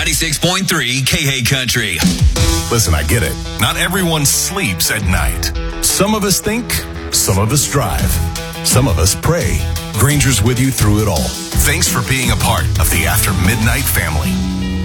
96.3 KH Country. Listen, I get it. Not everyone sleeps at night. Some of us think, some of us drive, some of us pray. Granger's with you through it all. Thanks for being a part of the After Midnight family.